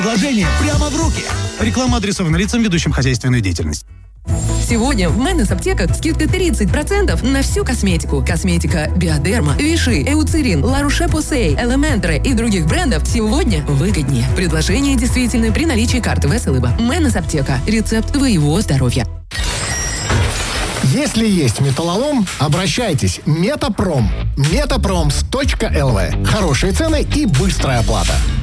Предложение прямо в руки. Реклама адресована лицам, ведущим хозяйственную деятельность. Сегодня в Менес аптеках скидка 30% на всю косметику. Косметика Биодерма, Виши, Эуцерин, Ла Роше-Посей, Элементре и других брендов сегодня выгоднее. Предложение действительно при наличии карты ВСЛБ. Менес аптека. Рецепт твоего здоровья. Если есть металлолом, обращайтесь. Метапром. Метапром.лв. Хорошие цены и быстрая оплата.